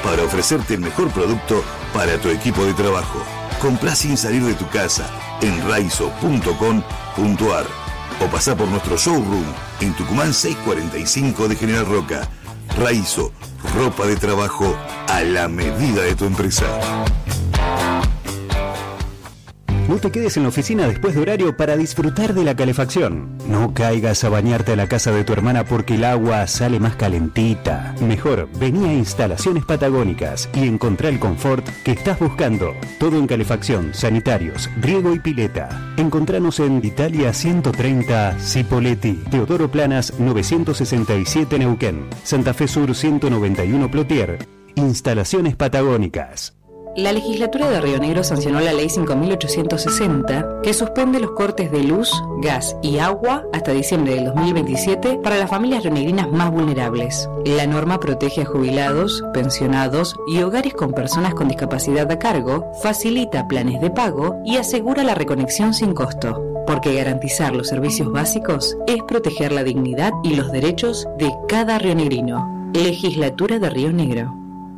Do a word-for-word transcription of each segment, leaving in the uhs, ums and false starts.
para ofrecerte el mejor producto para tu equipo de trabajo. Comprá sin salir de tu casa en raizo punto com punto ar o pasá por nuestro showroom en Tucumán seiscientos cuarenta y cinco de General Roca. Raizo, ropa de trabajo a la medida de tu empresa. No te quedes en la oficina después de horario para disfrutar de la calefacción. No caigas a bañarte a la casa de tu hermana porque el agua sale más calentita. Mejor, vení a Instalaciones Patagónicas y encontrá el confort que estás buscando. Todo en calefacción, sanitarios, riego y pileta. Encontranos en Italia ciento treinta Cipolletti, Teodoro Planas novecientos sesenta y siete Neuquén, Santa Fe Sur ciento noventa y uno Plotier. Instalaciones Patagónicas. La legislatura de Río Negro sancionó la ley cinco mil ochocientos sesenta, que suspende los cortes de luz, gas y agua hasta diciembre del dos mil veintisiete para las familias rionegrinas más vulnerables. La norma protege a jubilados, pensionados y hogares con personas con discapacidad a cargo, facilita planes de pago y asegura la reconexión sin costo. Porque garantizar los servicios básicos es proteger la dignidad y los derechos de cada rionegrino. Legislatura de Río Negro.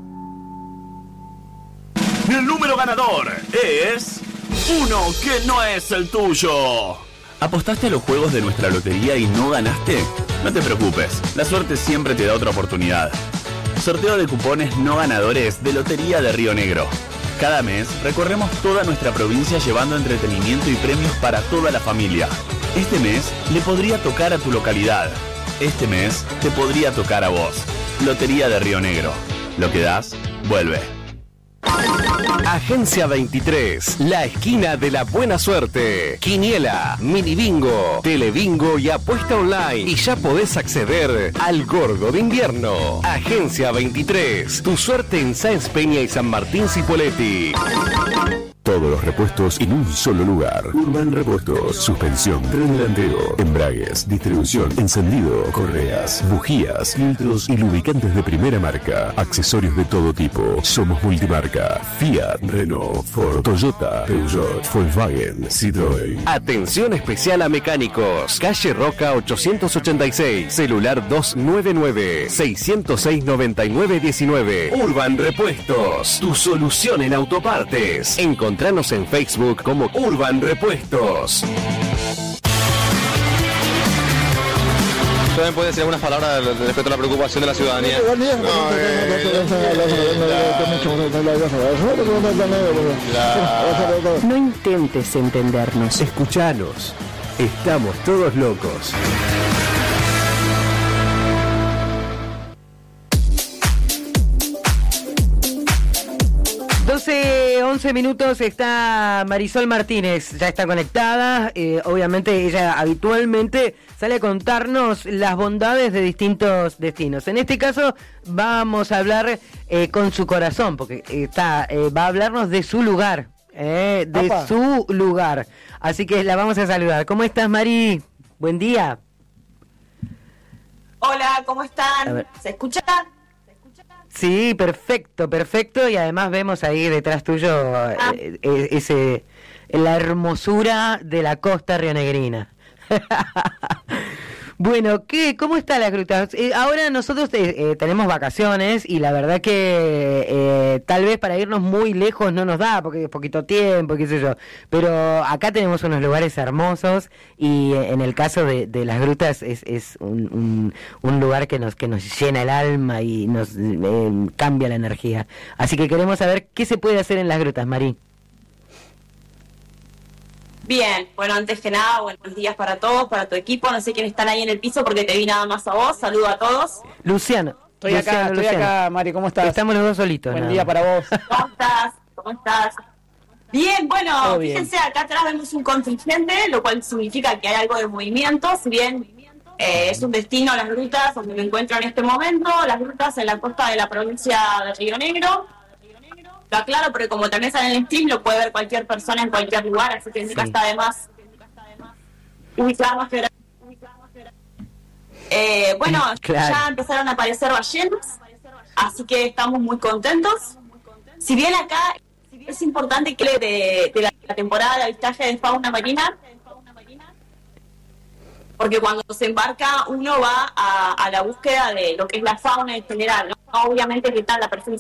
El número ganador es uno que no es el tuyo. ¿Apostaste a los juegos de nuestra lotería y no ganaste? No te preocupes, la suerte siempre te da otra oportunidad. Sorteo de cupones no ganadores de Lotería de Río Negro. Cada mes recorremos toda nuestra provincia llevando entretenimiento y premios para toda la familia. Este mes le podría tocar a tu localidad. Este mes te podría tocar a vos. Lotería de Río Negro. Lo que das, vuelve. Agencia veintitrés, la esquina de la buena suerte. Quiniela, mini bingo, telebingo y apuesta online. Y ya podés acceder al gordo de invierno. Agencia veintitrés, tu suerte en Sáenz Peña y San Martín Cipolletti. Todos los repuestos en un solo lugar. Urban Repuestos, suspensión, tren delantero, embragues, distribución, encendido, correas, bujías, filtros y lubricantes de primera marca. Accesorios de todo tipo. Somos multimarca. Fiat, Renault, Ford, Toyota, Peugeot, Volkswagen, Citroën. Atención especial a mecánicos. Calle Roca ochocientos ochenta y seis. Celular dos nueve nueve, seis cero seis, nueve nueve uno nueve. Urban Repuestos, tu solución en autopartes. Encontranos en Facebook como Urban Repuestos. ¿También puede decir algunas palabras respecto a la preocupación de la ciudadanía? No intentes entendernos. Escuchanos. Estamos todos locos. doce, once minutos, está Marisol Martínez, ya está conectada. Eh, obviamente ella habitualmente sale a contarnos las bondades de distintos destinos. En este caso vamos a hablar eh, con su corazón, porque está eh, va a hablarnos de su lugar, eh, de Opa. su lugar. Así que la vamos a saludar. ¿Cómo estás, Mari? Buen día. Hola, ¿cómo están? ¿Se escuchan? Sí, perfecto, perfecto, y además vemos ahí detrás tuyo ah. eh, ese la hermosura de la costa rionegrina. Bueno, ¿qué? ¿Cómo está la gruta? Eh, ahora nosotros eh, eh, tenemos vacaciones y la verdad que eh, tal vez para irnos muy lejos no nos da, porque es poquito tiempo, qué sé yo. Pero acá tenemos unos lugares hermosos y eh, en el caso de, de las grutas es, es un, un, un lugar que nos, que nos llena el alma y nos eh, cambia la energía. Así que queremos saber qué se puede hacer en las grutas, Marí. Bien, bueno, antes que nada, buenos días para todos, para tu equipo. No sé quiénes están ahí en el piso porque te vi nada más a vos. Saludo a todos. Luciano. Estoy Luciano, acá, estoy Luciano. acá, Mari, ¿cómo estás? Estamos los dos solitos. Buen nada. día para vos. ¿Cómo estás? ¿Cómo estás? Bien, bueno, Todo bien. Fíjense, acá atrás vemos un contingente, lo cual significa que hay algo de movimiento. Si bien eh, es un destino, las grutas, donde me encuentro en este momento, las grutas en la costa de la provincia de Río Negro. Lo aclaro porque como también sale en el stream, lo puede ver cualquier persona en cualquier lugar, así que nunca Sí. está de más ubicarnos que eh, bueno, Claro. ya empezaron a aparecer ballenas, así que estamos muy contentos. Si bien acá es importante que de, de la temporada de avistaje de fauna marina, porque cuando se embarca uno va a, a la búsqueda de lo que es la fauna en general, ¿no? Obviamente que está la presencia